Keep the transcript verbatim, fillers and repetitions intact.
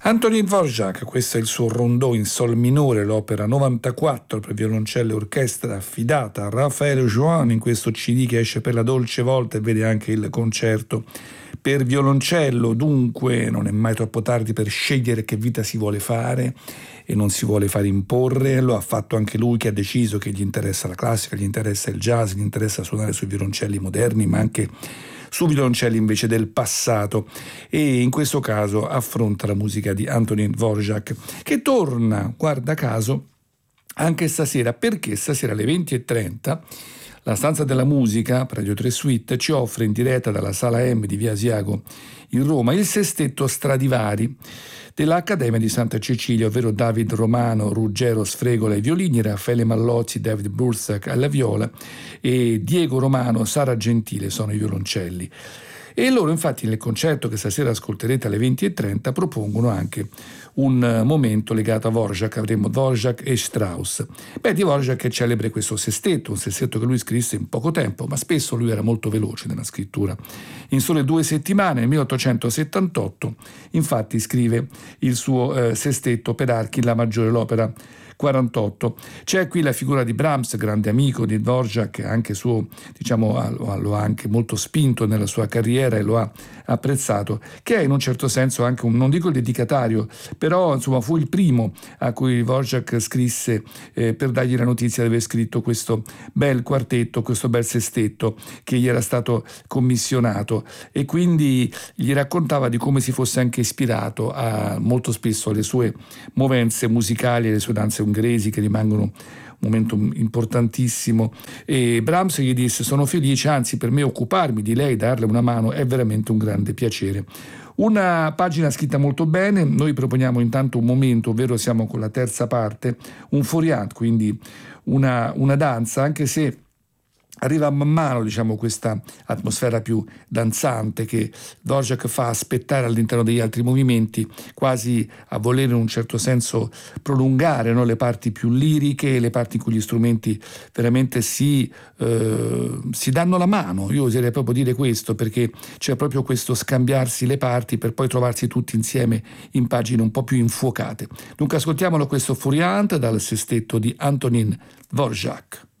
Antonín Dvořák, questo è il suo rondò in sol minore, l'opera novantaquattro per violoncello e orchestra affidata a Raphael Joan in questo C D che esce per la dolce volta e vede anche il concerto per violoncello. Dunque non è mai troppo tardi per scegliere che vita si vuole fare e non si vuole fare imporre. Lo ha fatto anche lui, che ha deciso che gli interessa la classica, gli interessa il jazz, gli interessa suonare sui violoncelli moderni, ma anche su violoncelli invece del passato, e in questo caso affronta la musica di Antonín Dvořák, che torna, guarda caso, anche stasera, perché stasera alle venti e trenta la Stanza della Musica, Radio tre Suite, ci offre in diretta dalla Sala M di Via Asiago in Roma il sestetto Stradivari dell'Accademia di Santa Cecilia, ovvero David Romano, Ruggero Sfregola ai violini, Raffaele Mallozzi, David Burzak alla viola e Diego Romano, Sara Gentile sono i violoncelli. E loro infatti nel concerto che stasera ascolterete alle venti e trenta propongono anche un momento legato a Dvořák. Avremo Dvořák e Strauss. Beh, di Dvořák è celebre questo sestetto, un sestetto che lui scrisse in poco tempo, ma spesso lui era molto veloce nella scrittura. In sole due settimane, nel milleottocentosettantotto, infatti scrive il suo eh, sestetto per archi, La maggiore, l'opera quarantotto. C'è qui la figura di Brahms, grande amico di Dvořák, anche suo, diciamo, lo ha anche molto spinto nella sua carriera e lo ha apprezzato, che è in un certo senso anche un, non dico il dedicatario, però insomma fu il primo a cui Dvořák scrisse eh, per dargli la notizia di aver scritto questo bel quartetto, questo bel sestetto che gli era stato commissionato, e quindi gli raccontava di come si fosse anche ispirato a, molto spesso alle sue movenze musicali e alle sue danze ungheresi, che rimangono un momento importantissimo. E Brahms gli disse: sono felice, anzi per me occuparmi di lei, darle una mano è veramente un grande piacere. Una pagina scritta molto bene. Noi proponiamo intanto un momento, ovvero siamo con la terza parte, un Furiant, quindi una, una danza, anche se arriva man mano, diciamo, questa atmosfera più danzante che Dvořák fa aspettare all'interno degli altri movimenti, quasi a voler in un certo senso prolungare, no, le parti più liriche, le parti in cui gli strumenti veramente si, eh, si danno la mano. Io oserei proprio dire questo, perché c'è proprio questo scambiarsi le parti per poi trovarsi tutti insieme in pagine un po' più infuocate. Dunque ascoltiamolo questo Furiant dal sestetto di Antonín Dvořák.